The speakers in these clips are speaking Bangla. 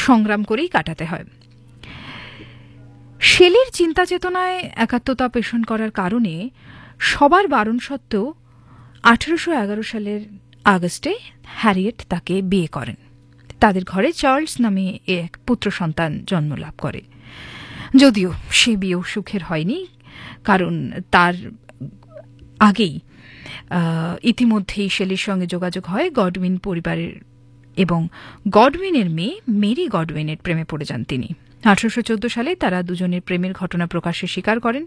সংগ্রাম করেই কাটাতে হয়। শেলির চিন্তা চেতনায় একাত্মতা পোষণ করার কারণে সবার বারণ সত্ত্বেও 1811 সালের আগস্টে হ্যারিয়েট তাকে বিয়ে করেন। তাদের ঘরে চার্লস নামে এক পুত্র সন্তান জন্মলাভ করে। যদিও সে বিয়েও সুখের হয়নি, কারণ তার আগেই ইতিমধ্যেই শেলির সঙ্গে যোগাযোগ হয় গডউইন পরিবারের, এবং গডউইনের মেয়ে মেরি গডউইনের প্রেমে পড়ে যান তিনি। 1814 সালে তারা দুজনের প্রেমের ঘটনা প্রকাশ্যে স্বীকার করেন।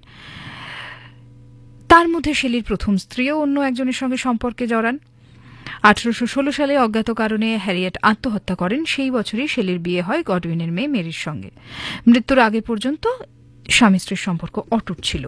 তার মধ্যে শেলির প্রথম স্ত্রীও অন্য একজনের সঙ্গে সম্পর্কে জড়ান। 1816 সালে অজ্ঞাত কারণে হ্যারিয়েট আত্মহত্যা করেন। সেই বছরই শেলির বিয়ে হয় গডউইনের মেয়ে মেরির সঙ্গে। মৃত্যুর আগে পর্যন্ত স্বামী স্ত্রীর সম্পর্ক অটুট ছিল।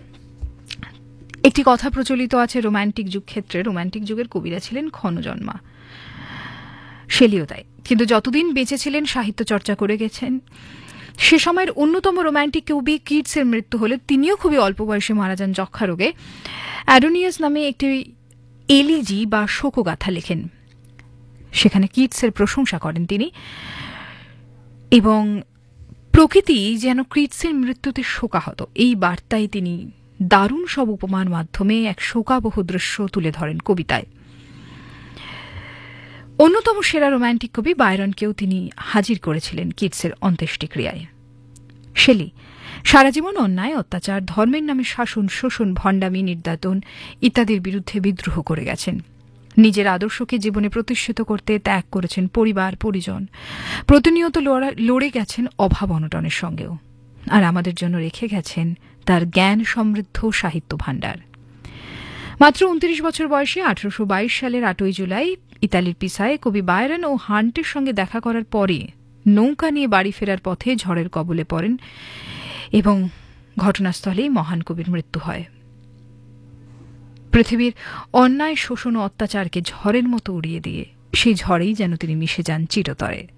একটি কথা প্রচলিত আছে রোম্যান্টিক যুগ ক্ষেত্রে, রোম্যান্টিক যুগের কবিরা ছিলেন ক্ষণজন্মা। শেলিও তাই। কিন্তু যতদিন বেঁচে ছিলেন সাহিত্য চর্চা করে গেছেন। সে সময়ের অন্যতম রোম্যান্টিক কবি কিটসের মৃত্যু হলে তিনিও খুবই অল্প বয়সে মারা যান যক্ষা রোগে। অ্যাডোনিয়াস নামে একটি এলিজি বা শোকগাথা লেখেন, সেখানে কিটসের প্রশংসা করেন তিনি, এবং প্রকৃতি যেন কিটসের মৃত্যুতে শোকাহত এই বার্তায় তিনি দারুণ সব উপমার মাধ্যমে এক শোকাবহ দৃশ্য তুলে ধরেন কবিতায়। অন্যতম সেরা রোম্যান্টিক কবি বায়রনকেও তিনি হাজির করেছিলেন কিটসের অন্ত্যেষ্টিক্রিয়ায়। শেলি সারা জীবন অন্যায়, অত্যাচার, ধর্মের নামে শাসন, শোষণ, ভণ্ডামি, নির্যাতন ইত্যাদির বিরুদ্ধে বিদ্রোহ করে গেছেন। নিজের আদর্শকে জীবনে প্রতিষ্ঠিত করতে ত্যাগ করেছেন পরিবার পরিজন, প্রতিনিয়ত লড়ে গেছেন অভাব অনটনের সঙ্গেও, আর আমাদের জন্য রেখে গেছেন তার জ্ঞান সমৃদ্ধ সাহিত্য ভাণ্ডার। মাত্র 29 বছর বয়সে 1822 সালের 8 জুলাই ইতালির পিসায় কবি বায়রন ও হান্টের সঙ্গে দেখা করার পরে নৌকা নিয়ে বাড়ি ফেরার পথে ঝড়ের কবলে পড়েন এবং ঘটনাস্থলেই মহান কবির মৃত্যু হয়। পৃথিবীর অন্যায়, শোষণ ও অত্যাচারকে ঝড়ের মতো উড়িয়ে দিয়ে সেই ঝড়েই যেন তিনি মিশে যান চিরতরে।